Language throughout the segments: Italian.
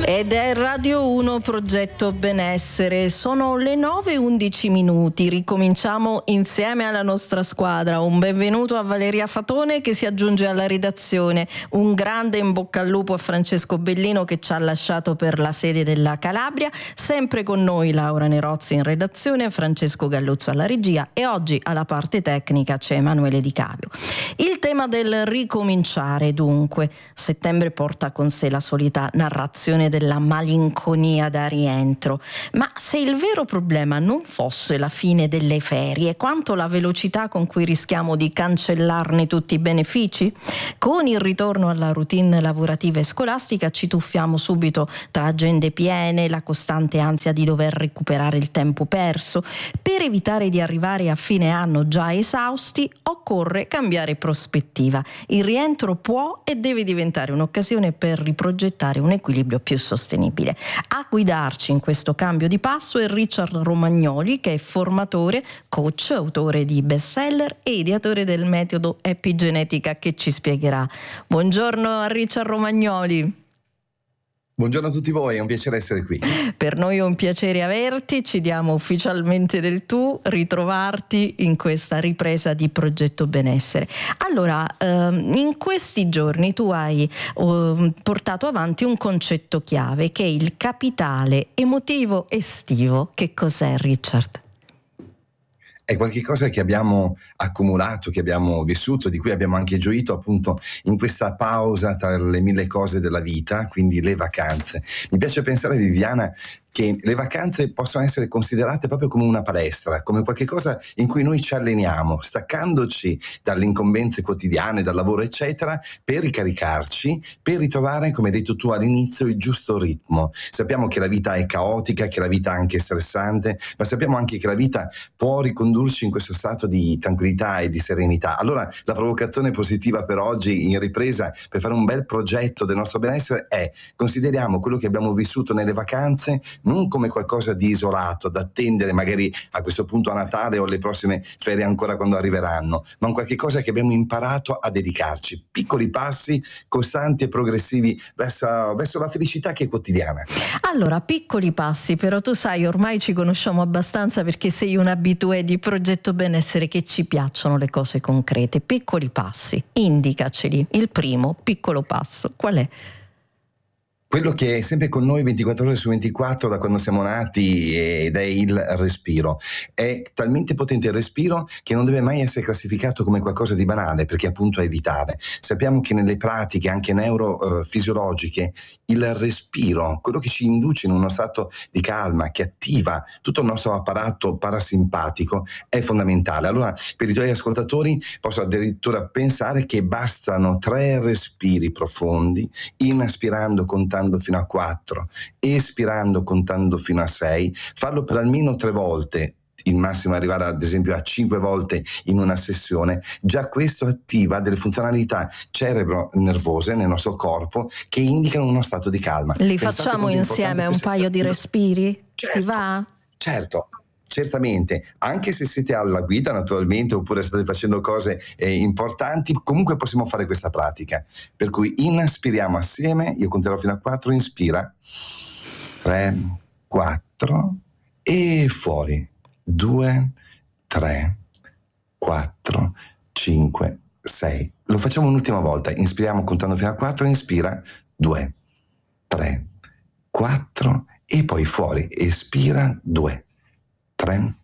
Ed è Radio 1 Progetto Benessere. Sono le 9:11. Ricominciamo insieme alla nostra squadra. Un benvenuto a Valeria Fatone che si aggiunge alla redazione. Un grande in bocca al lupo a Francesco Bellino che ci ha lasciato per la sede della Calabria. Sempre con noi Laura Nerozzi in redazione, Francesco Galluzzo alla regia e oggi alla parte tecnica c'è Emanuele Di Cavio. Il tema del ricominciare, dunque. Settembre porta con sé la solita narrazione della malinconia da rientro, ma se il vero problema non fosse la fine delle ferie, quanto la velocità con cui rischiamo di cancellarne tutti i benefici? Con il ritorno alla routine lavorativa e scolastica ci tuffiamo subito tra agende piene, la costante ansia di dover recuperare il tempo perso. Per evitare di arrivare a fine anno già esausti, occorre cambiare prospettiva. Il rientro può e deve diventare un'occasione per riprogettare un equilibrio più sostenibile. A guidarci in questo cambio di passo è Richard Romagnoli, che è formatore, coach, autore di bestseller e ideatore del metodo epigenetica, che ci spiegherà. Buongiorno a Richard Romagnoli. Buongiorno a tutti voi, è un piacere essere qui. Per noi è un piacere averti, ci diamo ufficialmente del tu, ritrovarti in questa ripresa di Progetto Benessere. Allora, in questi giorni tu hai portato avanti un concetto chiave che è il capitale emotivo estivo. Che cos'è, Richard? È qualcosa che abbiamo accumulato, che abbiamo vissuto, di cui abbiamo anche gioito appunto in questa pausa tra le mille cose della vita, quindi le vacanze. Mi piace pensare, Viviana, che le vacanze possono essere considerate proprio come una palestra, come qualcosa in cui noi ci alleniamo, staccandoci dalle incombenze quotidiane, dal lavoro eccetera, per ricaricarci, per ritrovare, come hai detto tu all'inizio, il giusto ritmo. Sappiamo che la vita è caotica, che la vita è anche stressante, ma sappiamo anche che la vita può ricondurci in questo stato di tranquillità e di serenità. Allora la provocazione positiva per oggi in ripresa, per fare un bel progetto del nostro benessere, è: consideriamo quello che abbiamo vissuto nelle vacanze non come qualcosa di isolato da attendere magari a questo punto a Natale o alle prossime ferie ancora quando arriveranno, ma un qualche cosa che abbiamo imparato a dedicarci, piccoli passi costanti e progressivi verso la felicità che è quotidiana. Allora, piccoli passi, però tu sai, ormai ci conosciamo abbastanza perché sei un abitué di Progetto Benessere, che ci piacciono le cose concrete. Piccoli passi, indicaceli. Il primo piccolo passo qual è? Quello che è sempre con noi 24 ore su 24 da quando siamo nati, ed è il respiro. È talmente potente il respiro che non deve mai essere classificato come qualcosa di banale, perché appunto è vitale. Sappiamo che nelle pratiche anche neurofisiologiche il respiro, quello che ci induce in uno stato di calma, che attiva tutto il nostro apparato parasimpatico, è fondamentale. Allora, per i tuoi ascoltatori posso addirittura pensare che bastano 3 respiri profondi, inspirando contando fino a 4, espirando contando fino a 6, farlo per almeno 3 volte, il massimo arrivare ad esempio a 5 volte in una sessione. Già questo attiva delle funzionalità cerebro-nervose nel nostro corpo che indicano uno stato di calma. Li facciamo insieme un paio di respiri? Certo, ti va? Certo. Certamente, anche se siete alla guida naturalmente oppure state facendo cose importanti, comunque possiamo fare questa pratica. Per cui inspiriamo assieme, io conterò fino a 4, inspira, 3, 4 e fuori, 2, 3, 4, 5, 6. Lo facciamo un'ultima volta, inspiriamo contando fino a 4, inspira, 2, 3, 4 e poi fuori, espira, 2, 3,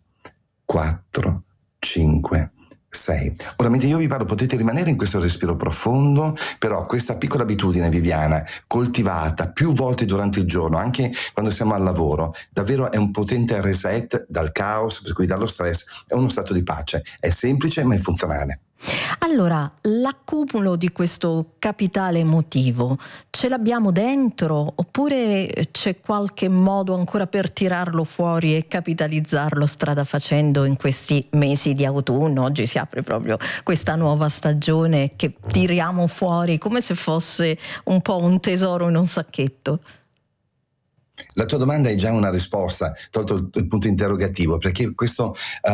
4, 5, 6. Ora, mentre io vi parlo, potete rimanere in questo respiro profondo, però questa piccola abitudine, Viviana, coltivata più volte durante il giorno, anche quando siamo al lavoro, davvero è un potente reset dal caos, per cui dallo stress, è uno stato di pace. È semplice ma è funzionale. Allora, l'accumulo di questo capitale emotivo ce l'abbiamo dentro oppure c'è qualche modo ancora per tirarlo fuori e capitalizzarlo strada facendo in questi mesi di autunno? Oggi si apre proprio questa nuova stagione che tiriamo fuori come se fosse un po' un tesoro in un sacchetto. La tua domanda è già una risposta, tolto il punto interrogativo, perché questo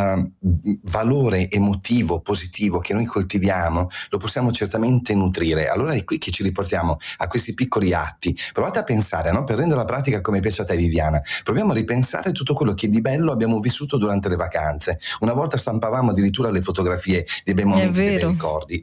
valore emotivo positivo che noi coltiviamo lo possiamo certamente nutrire. Allora è qui che ci riportiamo a questi piccoli atti. Provate a pensare, no? Per rendere la pratica come piace a te, Viviana, proviamo a ripensare tutto quello che di bello abbiamo vissuto durante le vacanze. Una volta stampavamo addirittura le fotografie dei bei momenti, dei bei ricordi.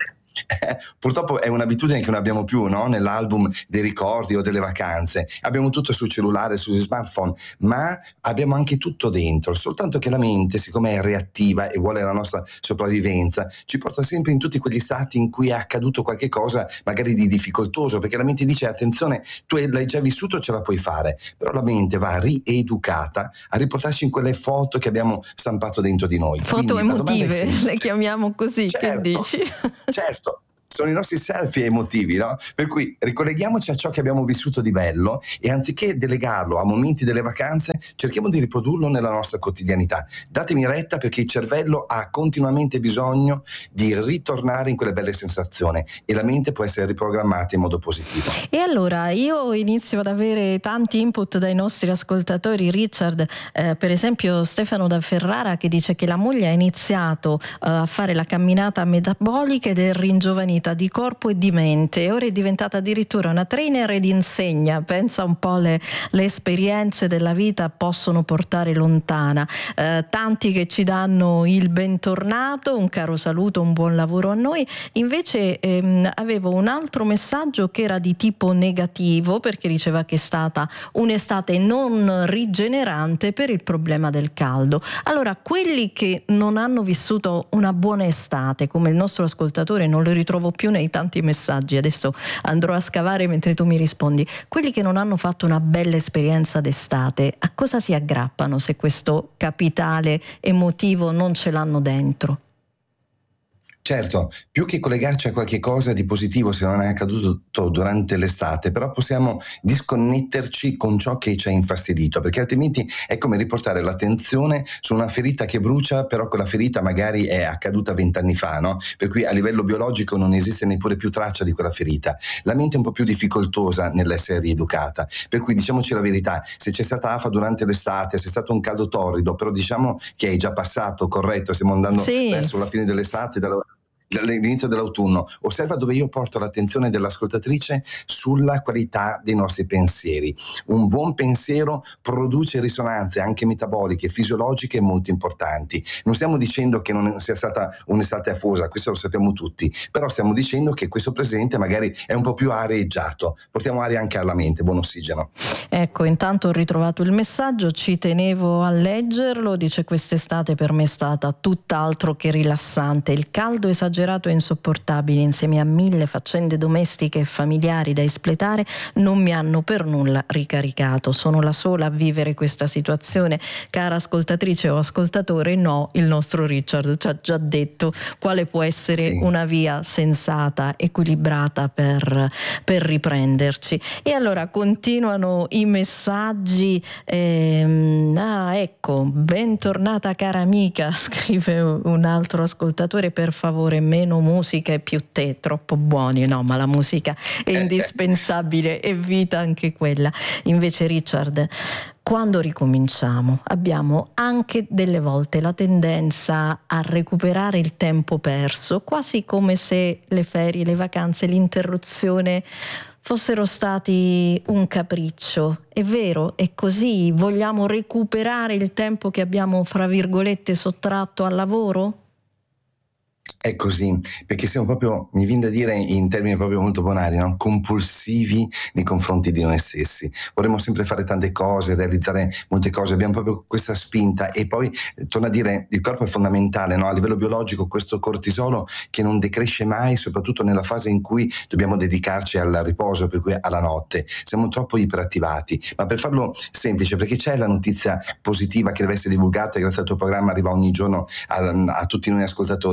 Purtroppo è un'abitudine che non abbiamo più, no? Nell'album dei ricordi o delle vacanze abbiamo tutto sul cellulare, sugli smartphone, ma abbiamo anche tutto dentro, soltanto che la mente, siccome è reattiva e vuole la nostra sopravvivenza, ci porta sempre in tutti quegli stati in cui è accaduto qualche cosa magari di difficoltoso, perché la mente dice attenzione, tu l'hai già vissuto, ce la puoi fare, però la mente va rieducata a riportarci in quelle foto che abbiamo stampato dentro di noi. Foto quindi, emotive, le chiamiamo così, certo, che dici? Certo, sono i nostri selfie emotivi, no? Per cui ricolleghiamoci a ciò che abbiamo vissuto di bello e anziché delegarlo a momenti delle vacanze, cerchiamo di riprodurlo nella nostra quotidianità. Datemi retta, perché il cervello ha continuamente bisogno di ritornare in quelle belle sensazioni e la mente può essere riprogrammata in modo positivo. E allora io inizio ad avere tanti input dai nostri ascoltatori, Richard, per esempio Stefano da Ferrara, che dice che la moglie ha iniziato a fare la camminata metabolica ed è ringiovanita di corpo e di mente, e ora è diventata addirittura una trainer ed insegna. Pensa un po' le esperienze della vita possono portare lontana. Tanti che ci danno il bentornato, un caro saluto, un buon lavoro a noi. Invece avevo un altro messaggio che era di tipo negativo, perché diceva che è stata un'estate non rigenerante per il problema del caldo. Allora, quelli che non hanno vissuto una buona estate, come il nostro ascoltatore, non lo ritrovo più nei tanti messaggi, adesso andrò a scavare mentre tu mi rispondi, quelli che non hanno fatto una bella esperienza d'estate, a cosa si aggrappano se questo capitale emotivo non ce l'hanno dentro? Certo, più che collegarci a qualche cosa di positivo se non è accaduto durante l'estate, però possiamo disconnetterci con ciò che ci ha infastidito, perché altrimenti è come riportare l'attenzione su una ferita che brucia, però quella ferita magari è accaduta 20 anni fa, no? Per cui a livello biologico non esiste neppure più traccia di quella ferita. La mente è un po' più difficoltosa nell'essere rieducata, per cui diciamoci la verità, se c'è stata afa durante l'estate, se è stato un caldo torrido, però diciamo che è già passato, corretto, stiamo andando verso la fine dell'estate, all'inizio dell'autunno. Osserva dove io porto l'attenzione dell'ascoltatrice sulla qualità dei nostri pensieri. Un buon pensiero produce risonanze anche metaboliche, fisiologiche molto importanti. Non stiamo dicendo che non sia stata un'estate afosa, questo lo sappiamo tutti, però stiamo dicendo che questo presente magari è un po' più areggiato. Portiamo aria anche alla mente, buon ossigeno. Ecco, intanto ho ritrovato il messaggio, ci tenevo a leggerlo. Dice: quest'estate per me è stata tutt'altro che rilassante, il caldo esagerato e insopportabile insieme a 1000 faccende domestiche e familiari da espletare non mi hanno per nulla ricaricato. Sono la sola a vivere questa situazione. Cara ascoltatrice o ascoltatore, no, il nostro Richard ci ha già detto quale può essere una via sensata, equilibrata per riprenderci. E allora continuano i messaggi. Ecco, bentornata cara amica, scrive un altro ascoltatore, per favore meno musica e più tè, troppo buoni. No, ma la musica è indispensabile, è vita anche quella. Invece Richard, quando ricominciamo abbiamo anche delle volte la tendenza a recuperare il tempo perso, quasi come se le ferie, le vacanze, l'interruzione fossero stati un capriccio. È vero? È così? Vogliamo recuperare il tempo che abbiamo, fra virgolette, sottratto al lavoro? È così, perché siamo proprio, mi viene da dire in termini proprio molto bonari, no? Compulsivi nei confronti di noi stessi. Vorremmo sempre fare tante cose, realizzare molte cose, abbiamo proprio questa spinta. E poi, torno a dire, il corpo è fondamentale, no? A livello biologico questo cortisolo che non decresce mai, soprattutto nella fase in cui dobbiamo dedicarci al riposo, per cui alla notte. Siamo troppo iperattivati, ma per farlo semplice, perché c'è la notizia positiva che deve essere divulgata, grazie al tuo programma arriva ogni giorno a tutti noi ascoltatori, il fatto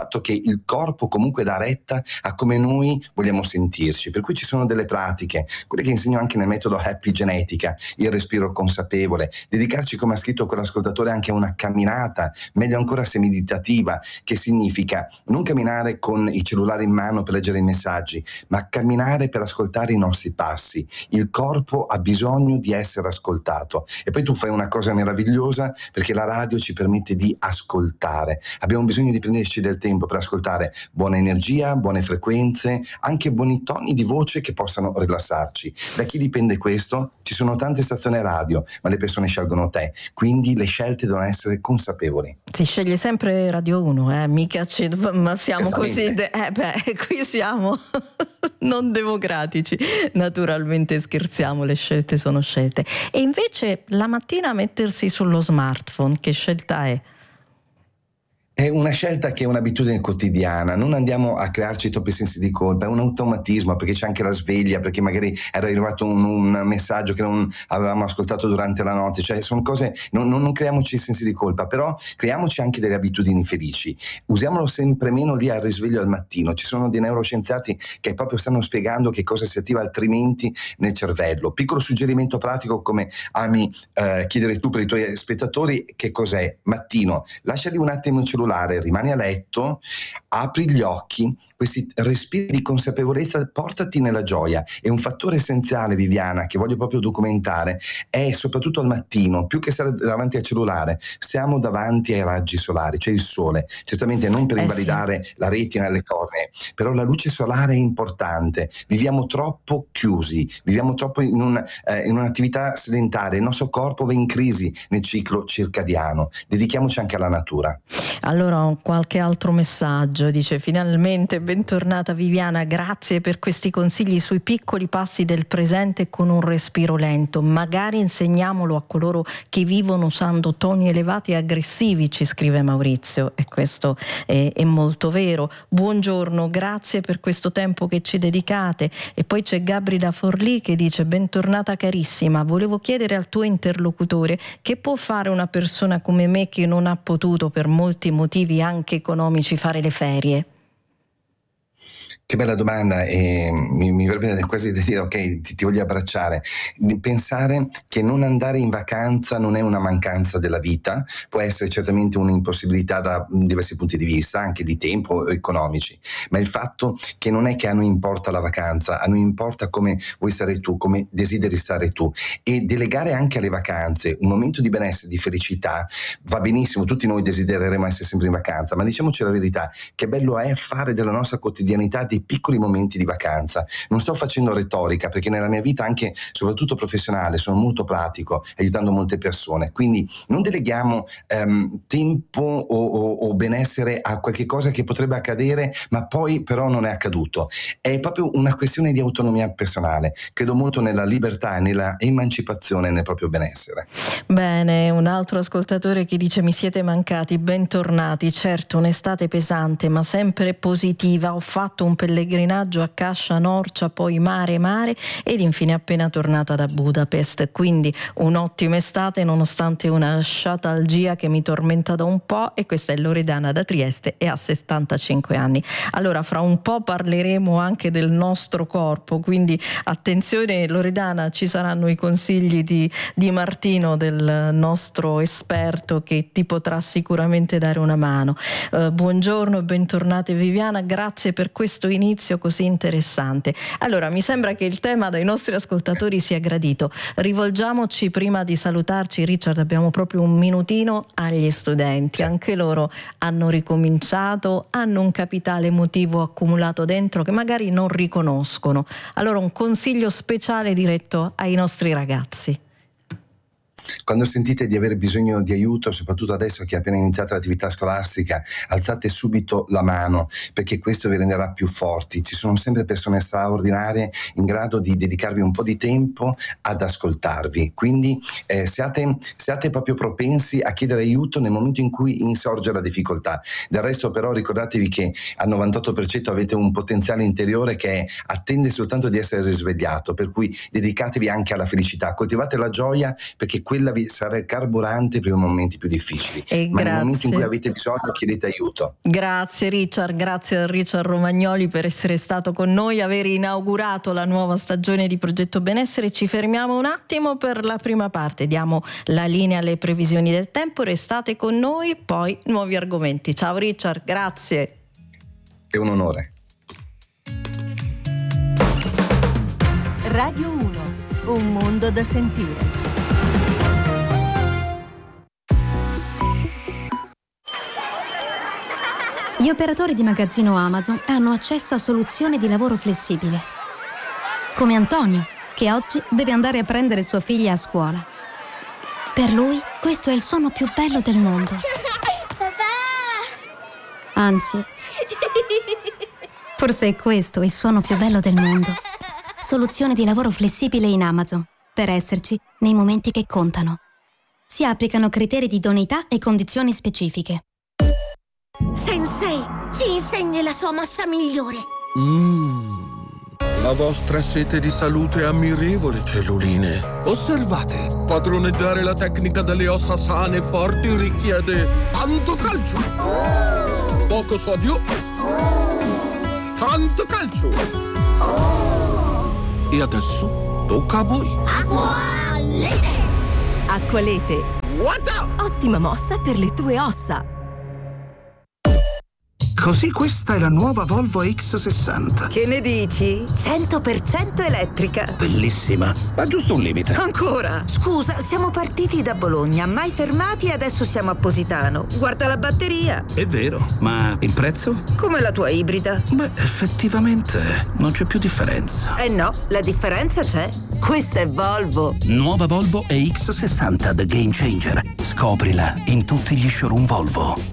fatto che il corpo comunque dà retta a come noi vogliamo sentirci, per cui ci sono delle pratiche, quelle che insegno anche nel metodo Happy Genetica, il respiro consapevole, dedicarci, come ha scritto quell'ascoltatore, anche a una camminata, meglio ancora se meditativa, che significa non camminare con il cellulare in mano per leggere i messaggi, ma camminare per ascoltare i nostri passi. Il corpo ha bisogno di essere ascoltato. E poi tu fai una cosa meravigliosa, perché la radio ci permette di ascoltare. Abbiamo bisogno di prenderci del tempo per ascoltare buona energia, buone frequenze, anche buoni toni di voce che possano rilassarci. Da chi dipende questo? Ci sono tante stazioni radio, ma le persone scelgono te, quindi le scelte devono essere consapevoli. Si sceglie sempre Radio 1, mica ma siamo così, qui siamo non democratici, naturalmente scherziamo, le scelte sono scelte. E invece la mattina mettersi sullo smartphone, che scelta è? È una scelta che è un'abitudine quotidiana, non andiamo a crearci troppi sensi di colpa, è un automatismo, perché c'è anche la sveglia, perché magari era arrivato un messaggio che non avevamo ascoltato durante la notte, cioè sono cose, non creiamoci sensi di colpa, però creiamoci anche delle abitudini felici, usiamolo sempre meno lì al risveglio al mattino. Ci sono dei neuroscienziati che proprio stanno spiegando che cosa si attiva altrimenti nel cervello. Piccolo suggerimento pratico, come ami chiedere tu per i tuoi spettatori, che cos'è? Mattino, lasciali un attimo il cellulare, rimani a letto, apri gli occhi, questi respiri di consapevolezza, portati nella gioia. È un fattore essenziale, Viviana, che voglio proprio documentare, è soprattutto al mattino, più che stare davanti al cellulare, stiamo davanti ai raggi solari, cioè il sole, certamente non per invalidare la retina e le cornee, però la luce solare è importante. Viviamo troppo chiusi, viviamo troppo in un'attività sedentaria, il nostro corpo va in crisi nel ciclo circadiano, dedichiamoci anche alla natura. Allora, qualche altro messaggio, dice: finalmente bentornata Viviana, grazie per questi consigli sui piccoli passi del presente con un respiro lento, magari insegniamolo a coloro che vivono usando toni elevati e aggressivi, ci scrive Maurizio, e questo è molto vero. Buongiorno, grazie per questo tempo che ci dedicate. E poi c'è Gabri da Forlì che dice: bentornata carissima, volevo chiedere al tuo interlocutore che può fare una persona come me che non ha potuto per molti motivi anche economici fare le ferie. Che bella domanda, e mi verrebbe quasi da dire ok, ti voglio abbracciare. Pensare che non andare in vacanza non è una mancanza della vita, può essere certamente un'impossibilità da diversi punti di vista, anche di tempo o economici, ma il fatto che non è che a noi importa la vacanza, a noi importa come vuoi stare tu, come desideri stare tu, e delegare anche alle vacanze un momento di benessere, di felicità. Va benissimo, tutti noi desidereremo essere sempre in vacanza, ma diciamoci la verità, che bello è fare della nostra quotidianità dei piccoli momenti di vacanza. Non sto facendo retorica, perché nella mia vita, anche soprattutto professionale, sono molto pratico, aiutando molte persone, quindi non deleghiamo tempo o benessere a qualche cosa che potrebbe accadere ma poi però non è accaduto. È proprio una questione di autonomia personale. Credo molto nella libertà e nella emancipazione nel proprio benessere. Bene, un altro ascoltatore che dice: mi siete mancati, bentornati. Certo, un'estate pesante ma sempre positiva, ho fatto un pellegrinaggio a Cascia Norcia, poi mare ed infine appena tornata da Budapest, quindi un'ottima estate nonostante una sciatalgia che mi tormenta da un po'. E questa è Loredana da Trieste e ha 75 anni. Allora, fra un po' parleremo anche del nostro corpo, quindi attenzione Loredana, ci saranno i consigli di Martino, del nostro esperto, che ti potrà sicuramente dare una mano. Buongiorno e bentornate Viviana, grazie per questo inizio così interessante. Allora, mi sembra che il tema dai nostri ascoltatori sia gradito. Rivolgiamoci, prima di salutarci, Richard, abbiamo proprio un minutino, agli studenti. Anche loro hanno ricominciato, hanno un capitale emotivo accumulato dentro che magari non riconoscono. Allora, un consiglio speciale diretto ai nostri ragazzi. Quando sentite di avere bisogno di aiuto, soprattutto adesso che è appena iniziata l'attività scolastica, alzate subito la mano, perché questo vi renderà più forti. Ci sono sempre persone straordinarie in grado di dedicarvi un po' di tempo ad ascoltarvi, quindi siate proprio propensi a chiedere aiuto nel momento in cui insorge la difficoltà. Del resto però ricordatevi che al 98% avete un potenziale interiore che attende soltanto di essere risvegliato, per cui dedicatevi anche alla felicità, coltivate la gioia, perché quella quella sarà il carburante per i momenti più difficili. Ma nel momento in cui avete bisogno chiedete aiuto. Grazie Richard, grazie a Richard Romagnoli per essere stato con noi, aver inaugurato la nuova stagione di Progetto Benessere. Ci fermiamo un attimo per la prima parte, diamo la linea alle previsioni del tempo, restate con noi, poi nuovi argomenti. Ciao Richard, grazie. È un onore. Radio 1, un mondo da sentire. Gli operatori di magazzino Amazon hanno accesso a soluzioni di lavoro flessibile. Come Antonio, che oggi deve andare a prendere sua figlia a scuola. Per lui, questo è il suono più bello del mondo. Papà! Anzi, forse è questo il suono più bello del mondo. Soluzione di lavoro flessibile in Amazon, per esserci nei momenti che contano. Si applicano criteri di idoneità e condizioni specifiche. Sensei, ci insegni la sua mossa migliore. La vostra sete di salute è ammirevole, celluline. Osservate, padroneggiare la tecnica delle ossa sane e forti richiede tanto calcio, poco sodio, tanto calcio. E adesso tocca a voi. Acqualete! Acqualete. What? Ottima mossa per le tue ossa. Così questa è la nuova Volvo X60. Che ne dici? 100% elettrica. Bellissima, ma giusto un limite. Ancora? Scusa, siamo partiti da Bologna, mai fermati e adesso siamo a Positano. Guarda la batteria. È vero, ma il prezzo? Come la tua ibrida. Beh, effettivamente non c'è più differenza. Eh no, la differenza c'è. Questa è Volvo. Nuova Volvo EX60 The Game Changer. Scoprila in tutti gli showroom Volvo.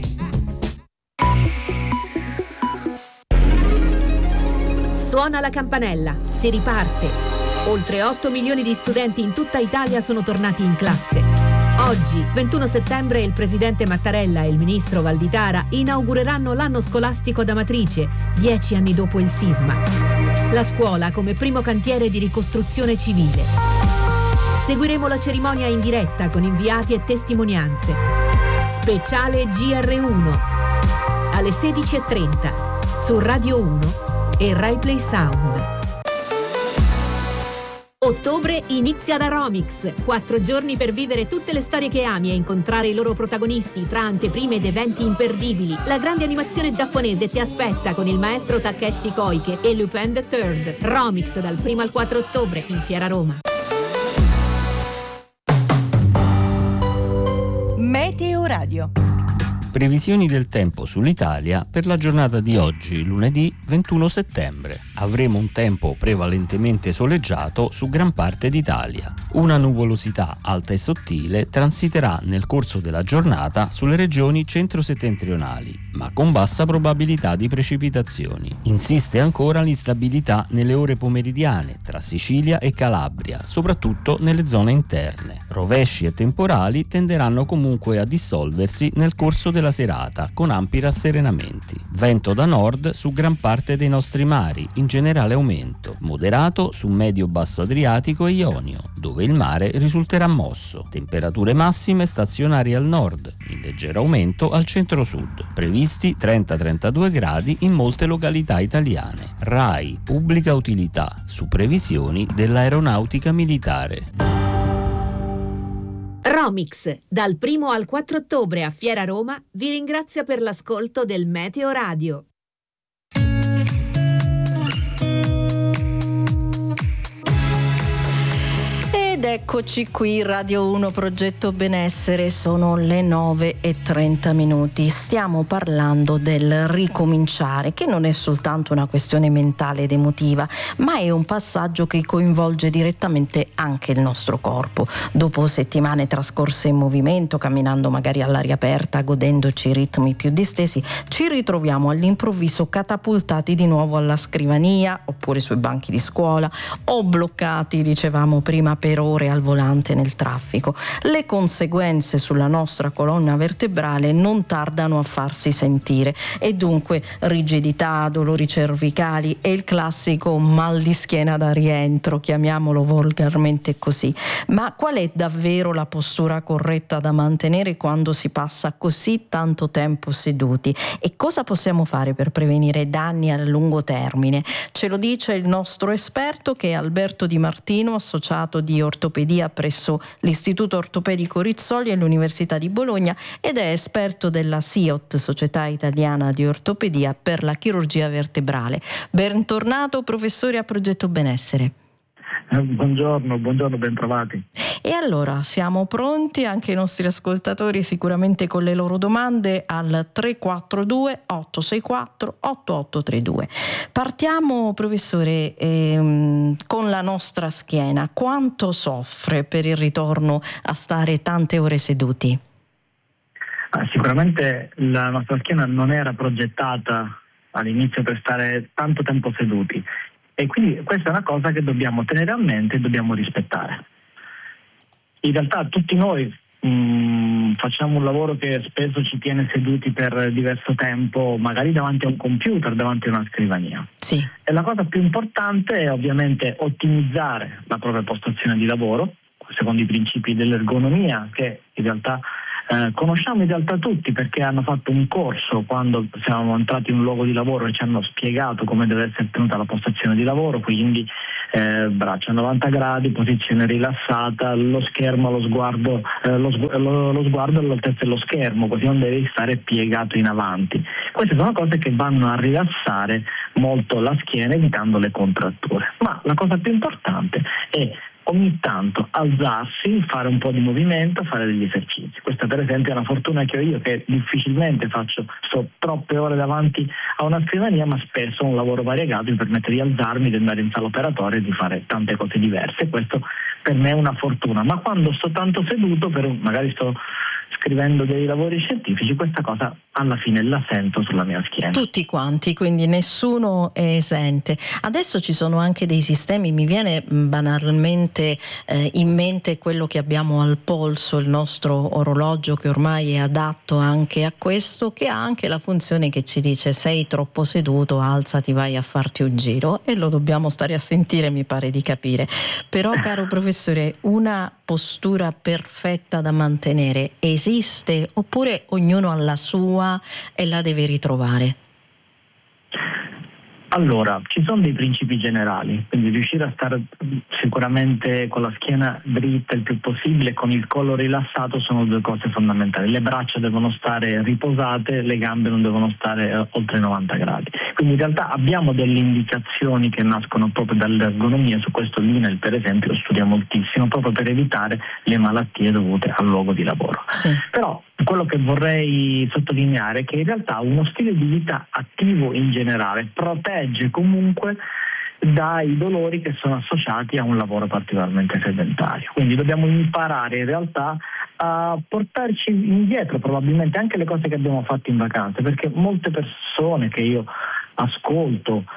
Suona la campanella, si riparte. Oltre 8 milioni di studenti in tutta Italia sono tornati in classe. Oggi, 21 settembre, il presidente Mattarella e il ministro Valditara inaugureranno l'anno scolastico ad Amatrice, 10 anni dopo il sisma. La scuola come primo cantiere di ricostruzione civile. Seguiremo la cerimonia in diretta con inviati e testimonianze. Speciale GR1 alle 16:30 su Radio 1 e Rai Play Sound. Ottobre inizia da Romix. 4 giorni per vivere tutte le storie che ami e incontrare i loro protagonisti tra anteprime ed eventi imperdibili. La grande animazione giapponese ti aspetta con il maestro Takeshi Koike e Lupin the Third. Romix dal 1 al 4 ottobre in Fiera Roma. Meteo Radio. Previsioni del tempo sull'Italia per la giornata di oggi, lunedì 21 settembre. Avremo un tempo prevalentemente soleggiato su gran parte d'Italia. Una nuvolosità alta e sottile transiterà nel corso della giornata sulle regioni centro-settentrionali, ma con bassa probabilità di precipitazioni. Insiste ancora l'instabilità nelle ore pomeridiane tra Sicilia e Calabria, soprattutto nelle zone interne. Rovesci e temporali tenderanno comunque a dissolversi nel corso della serata con ampi rasserenamenti. Vento da nord su gran parte dei nostri mari, in generale aumento, moderato su medio-basso Adriatico e Ionio, dove il mare risulterà mosso. Temperature massime stazionarie al nord, in leggero aumento al centro-sud. Previsti 30-32 gradi in molte località italiane. RAI, pubblica utilità, su previsioni dell'aeronautica militare. Romix, dal 1 al 4 ottobre a Fiera Roma, vi ringrazia per l'ascolto del Meteo Radio. Ed eccoci qui, Radio 1 Progetto Benessere, sono le 9:30. Stiamo parlando del ricominciare, che non è soltanto una questione mentale ed emotiva, ma è un passaggio che coinvolge direttamente anche il nostro corpo. Dopo settimane trascorse in movimento, camminando magari all'aria aperta, godendoci ritmi più distesi, ci ritroviamo all'improvviso catapultati di nuovo alla scrivania, oppure sui banchi di scuola, o bloccati, dicevamo prima, per ore ore al volante nel traffico. Le conseguenze sulla nostra colonna vertebrale non tardano a farsi sentire e dunque rigidità, dolori cervicali e il classico mal di schiena da rientro, chiamiamolo volgarmente così. Ma qual è davvero la postura corretta da mantenere quando si passa così tanto tempo seduti? E cosa possiamo fare per prevenire danni a lungo termine? Ce lo dice il nostro esperto, che è Alberto Di Martino, associato di ortopedia presso l'Istituto Ortopedico Rizzoli e l'Università di Bologna, ed è esperto della SIOT, Società Italiana di Ortopedia per la chirurgia vertebrale. Bentornato professore a Progetto Benessere. Buongiorno, ben trovati. E allora siamo pronti, anche i nostri ascoltatori sicuramente con le loro domande, al 342 864 8832. Partiamo professore con la nostra schiena. Quanto soffre per il ritorno a stare tante ore seduti? Sicuramente la nostra schiena non era progettata all'inizio per stare tanto tempo seduti. E quindi questa è una cosa che dobbiamo tenere a mente e dobbiamo rispettare. In realtà tutti noi facciamo un lavoro che spesso ci tiene seduti per diverso tempo, magari davanti a un computer, davanti a una scrivania. Sì. E la cosa più importante è ovviamente ottimizzare la propria postazione di lavoro, secondo i principi dell'ergonomia, che in realtà conosciamo in realtà tutti, perché hanno fatto un corso quando siamo entrati in un luogo di lavoro e ci hanno spiegato come deve essere tenuta la postazione di lavoro, quindi braccia a 90 gradi, posizione rilassata, lo schermo, lo sguardo all'altezza dello schermo, così non devi stare piegato in avanti. Queste sono cose che vanno a rilassare molto la schiena, evitando le contratture. Ma la cosa più importante è ogni tanto alzarsi, fare un po' di movimento, fare degli esercizi. Questa per esempio è una fortuna che ho io, che difficilmente sto troppe ore davanti a una scrivania, ma spesso un lavoro variegato mi permette di alzarmi, di andare in sala operatoria e di fare tante cose diverse. Questo per me è una fortuna, ma quando sto tanto seduto, magari sto scrivendo dei lavori scientifici, questa cosa alla fine la sento sulla mia schiena. Tutti quanti, quindi nessuno è esente. Adesso ci sono anche dei sistemi, mi viene banalmente in mente quello che abbiamo al polso, il nostro orologio, che ormai è adatto anche a questo, che ha anche la funzione che ci dice: sei troppo seduto, alzati, vai a farti un giro, e lo dobbiamo stare a sentire, mi pare di capire. Però, caro professore, una postura perfetta da mantenere esiste, oppure ognuno ha la sua e la deve ritrovare? Allora, ci sono dei principi generali, quindi riuscire a stare sicuramente con la schiena dritta il più possibile, con il collo rilassato, sono due cose fondamentali. Le braccia devono stare riposate, le gambe non devono stare oltre 90 gradi. Quindi in realtà abbiamo delle indicazioni che nascono proprio dall'ergonomia, su questo l'INAIL per esempio lo studia moltissimo, proprio per evitare le malattie dovute al luogo di lavoro. Sì. Però quello che vorrei sottolineare è che in realtà uno stile di vita attivo in generale protegge comunque dai dolori che sono associati a un lavoro particolarmente sedentario. Quindi dobbiamo imparare in realtà a portarci indietro probabilmente anche le cose che abbiamo fatto in vacanza, perché molte persone che io ascolto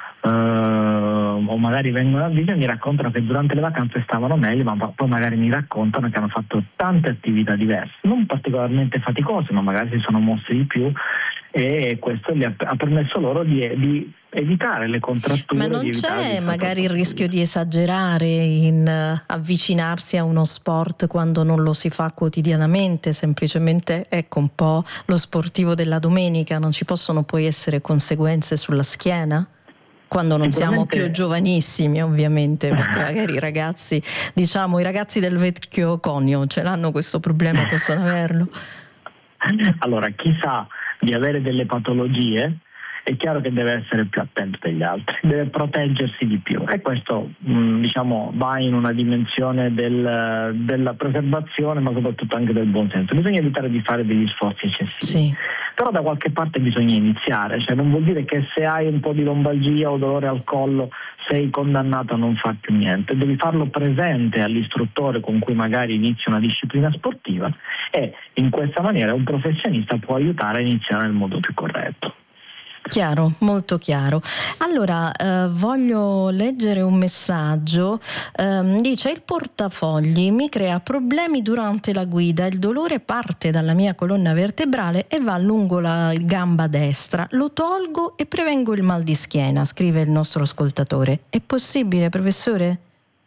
o magari vengono a vivere mi raccontano che durante le vacanze stavano meglio, ma poi magari mi raccontano che hanno fatto tante attività diverse, non particolarmente faticose, ma magari si sono mossi di più, e questo gli ha permesso loro di evitare le contratture. Ma non c'è magari il rischio di esagerare in avvicinarsi a uno sport quando non lo si fa quotidianamente, semplicemente ecco un po' lo sportivo della domenica, non ci possono poi essere conseguenze sulla schiena? Quando non siamo più giovanissimi, ovviamente, perché magari i ragazzi, diciamo i ragazzi del vecchio conio ce l'hanno questo problema, possono averlo. Allora, chi sa di avere delle patologie è chiaro che deve essere più attento degli altri, deve proteggersi di più, e questo diciamo va in una dimensione della preservazione, ma soprattutto anche del buon senso. Bisogna evitare di fare degli sforzi eccessivi. Sì. Però da qualche parte bisogna iniziare, cioè non vuol dire che se hai un po' di lombalgia o dolore al collo sei condannato a non far più niente, devi farlo presente all'istruttore con cui magari inizi una disciplina sportiva, e in questa maniera un professionista può aiutare a iniziare nel modo più corretto. Chiaro, molto chiaro. Allora, voglio leggere un messaggio. Dice: il portafogli mi crea problemi durante la guida, il dolore parte dalla mia colonna vertebrale e va lungo la gamba destra, lo tolgo e prevengo il mal di schiena, scrive il nostro ascoltatore. È possibile, professore?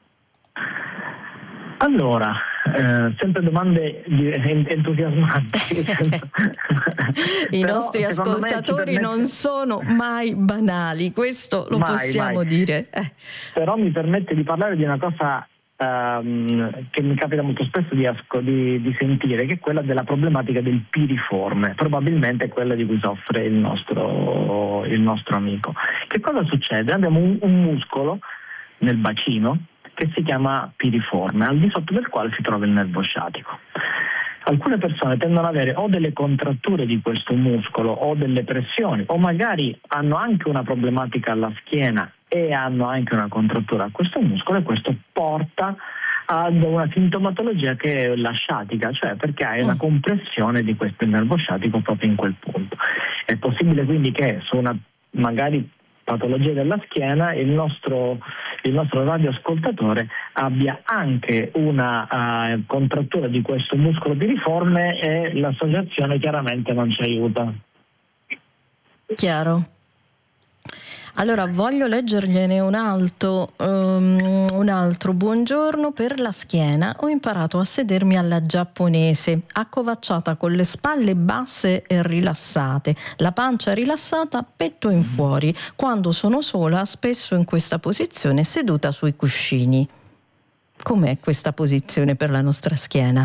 Allora, sempre domande entusiasmanti. I nostri ascoltatori non sono mai banali, questo lo possiamo dire. Però mi permette di parlare di una cosa che mi capita molto spesso di sentire, che è quella della problematica del piriforme, probabilmente è quella di cui soffre il nostro amico. Che cosa succede? Abbiamo un muscolo nel bacino che si chiama piriforme, al di sotto del quale si trova il nervo sciatico. Alcune persone tendono ad avere o delle contratture di questo muscolo o delle pressioni, o magari hanno anche una problematica alla schiena e hanno anche una contrattura a questo muscolo, e questo porta ad una sintomatologia che è la sciatica, cioè perché hai una compressione di questo nervo sciatico proprio in quel punto. È possibile quindi che su una magari patologia della schiena il nostro radioascoltatore abbia anche una contrattura di questo muscolo piriforme, e l'associazione chiaramente non ci aiuta. Chiaro. Allora voglio leggergliene un altro. Buongiorno, per la schiena ho imparato a sedermi alla giapponese, accovacciata con le spalle basse e rilassate, la pancia rilassata, petto in fuori. Quando sono sola, spesso in questa posizione, seduta sui cuscini. Com'è questa posizione per la nostra schiena?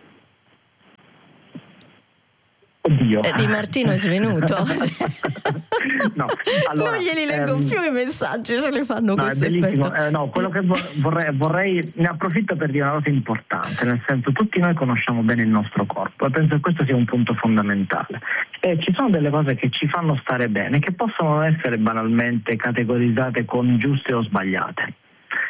Oddio. Di Martino è svenuto. No, allora, non glieli leggo più i messaggi, se le fanno questo effetto. No, quello che vorrei, ne approfitto per dire una cosa importante, nel senso, tutti noi conosciamo bene il nostro corpo e penso che questo sia un punto fondamentale. E ci sono delle cose che ci fanno stare bene, che possono essere banalmente categorizzate con giuste o sbagliate.